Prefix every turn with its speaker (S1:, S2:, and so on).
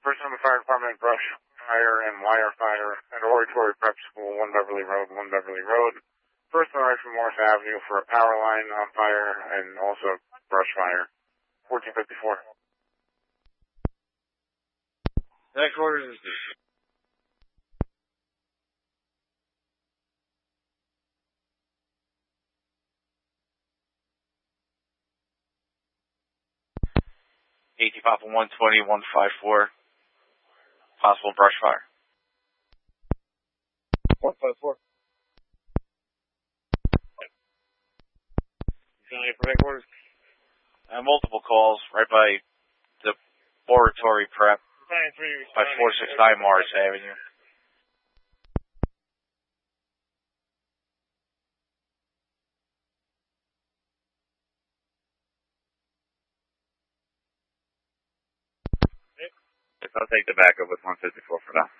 S1: Person on the fire department, brush fire and wire fire at Oratory Prep School, 1 Beverly Road, 1 Beverly Road. First on right from Morris Avenue for a power line on fire and also brush fire. 1454.
S2: Next order is this. Papa 120, 154. Possible brush fire.
S1: 154. Any for headquarters?
S2: Multiple calls right by the Oratory Prep by 469 Morris Avenue. I'll take the backup with 154 for now.